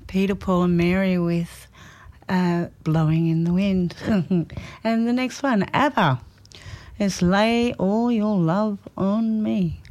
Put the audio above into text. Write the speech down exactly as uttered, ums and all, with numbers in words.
Peter, Paul and Mary with uh, Blowing in the Wind. And the next one, ABBA, is Lay All Your Love on Me.